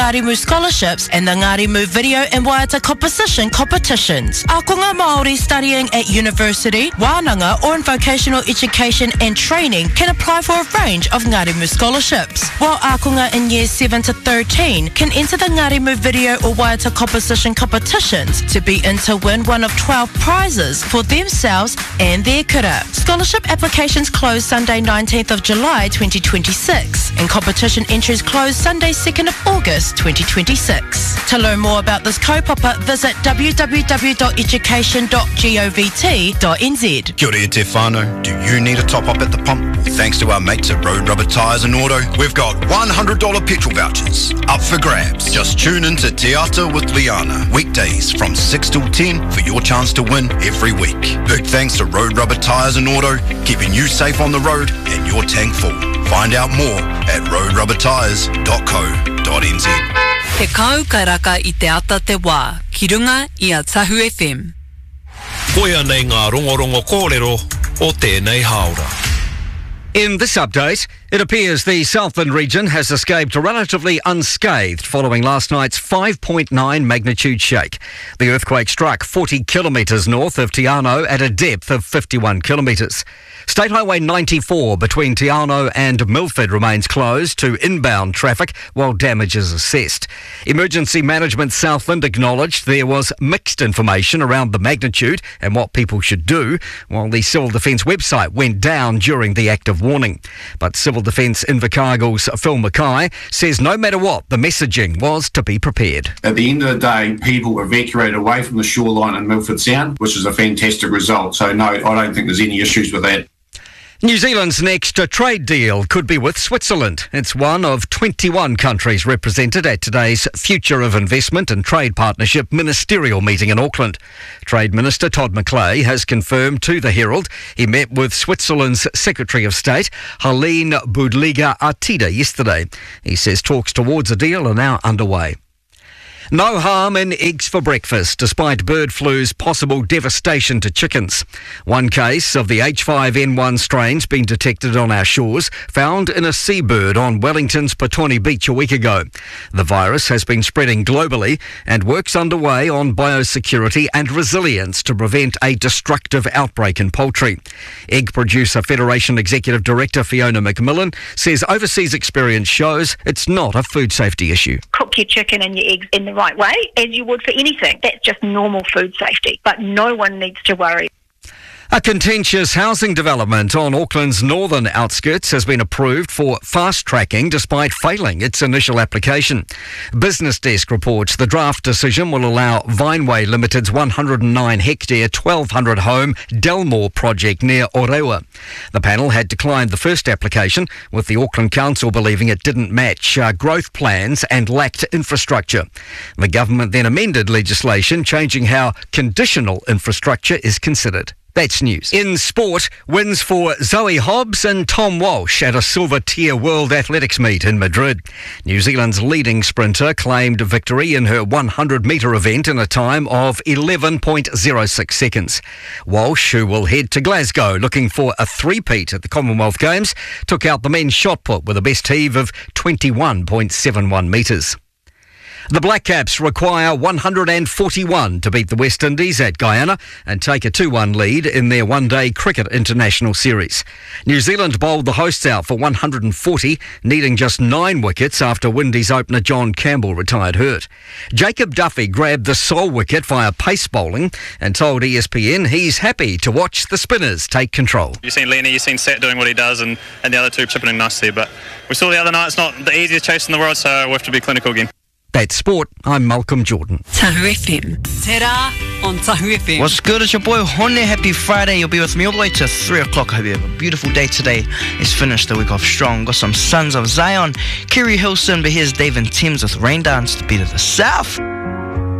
Ngārimu scholarships and the Ngārimu video and waiata composition competitions. Akonga Māori studying at university, wānanga or in vocational education and training can apply for a range of Ngārimu scholarships, while akonga in years 7 to 13 can enter the Ngārimu video or waiata composition competitions to be in to win one of 12 prizes for themselves and their kura. Scholarship applications close Sunday 19th of July 2026 and competition entries close Sunday 2nd of August 2026. To learn more about this kaupapa, visit www.education.govt.nz. Kia ora e te whānau. Do you need a top-up at the pump? Thanks to our mates at Road Rubber Tyres and Auto, we've got $100 petrol vouchers up for grabs. Just tune in to Te Ata with Liana, weekdays from 6 till 10 for your chance to win every week. Big thanks to Road Rubber Tyres and Auto, keeping you safe on the road and your tank full. Find out more at roadrubbertyres.co.nz. Te kau kairaka I te ata te wā, ki runga I a Tahu FM. Koia nei ngā rongorongo kōrero o tēnei haora. In this update, it appears the Southland region has escaped relatively unscathed following last night's 5.9 magnitude shake. The earthquake struck 40 kilometres north of Te Anau at a depth of 51 kilometres. State Highway 94 between Te Anau and Milford remains closed to inbound traffic while damage is assessed. Emergency Management Southland acknowledged there was mixed information around the magnitude and what people should do, while the Civil Defence website went down during the act of warning. But Civil Defence Invercargill's Phil Mackay says no matter what, the messaging was to be prepared. At the end of the day, people evacuated away from the shoreline in Milford Sound, which is a fantastic result. So no, I don't think there's any issues with that. New Zealand's next trade deal could be with Switzerland. It's one of 21 countries represented at today's Future of Investment and Trade Partnership ministerial meeting in Auckland. Trade Minister Todd McClay has confirmed to the Herald he met with Switzerland's Secretary of State, Helene Budliger-Artida, yesterday. He says talks towards a deal are now underway. No harm in eggs for breakfast, despite bird flu's possible devastation to chickens. One case of the H5N1 strains being detected on our shores, found in a seabird on Wellington's Petone Beach a week ago. The virus has been spreading globally and work's underway on biosecurity and resilience to prevent a destructive outbreak in poultry. Egg Producer Federation Executive Director Fiona McMillan says overseas experience shows it's not a food safety issue. Cook your chicken and your eggs in the right way, as you would for anything. That's just normal food safety, but no one needs to worry. A contentious housing development on Auckland's northern outskirts has been approved for fast-tracking despite failing its initial application. Business Desk reports the draft decision will allow Vineway Limited's 109-hectare, 1,200-home Delmore project near Orewa. The panel had declined the first application, with the Auckland Council believing it didn't match growth plans and lacked infrastructure. The government then amended legislation, changing how conditional infrastructure is considered. That's news. In sport, wins for Zoe Hobbs and Tom Walsh at a silver tier World Athletics meet in Madrid. New Zealand's leading sprinter claimed victory in her 100-metre event in a time of 11.06 seconds. Walsh, who will head to Glasgow looking for a three-peat at the Commonwealth Games, took out the men's shot put with a best heave of 21.71 metres. The Black Caps require 141 to beat the West Indies at Guyana and take a 2-1 lead in their one-day cricket international series. New Zealand bowled the hosts out for 140, needing just 9 wickets after Windies opener John Campbell retired hurt. Jacob Duffy grabbed the sole wicket via pace bowling and told ESPN he's happy to watch the spinners take control. You've seen Lenny, you've seen Sat doing what he does and the other two chipping in nicely, but we saw the other night it's not the easiest chase in the world, so we have to be clinical again. That's sport. I'm Malcolm Jordan. Tahu FM. Te rā on Tahu FM. What's good? It's your boy Hone. Happy Friday. You'll be with me all the way to 3 o'clock. I hope you have a beautiful day today. It's finished the week off strong. Got some Sons of Zion, Kerry Hilson, but here's Dave and Timms with Rain Dance, the beat of the South.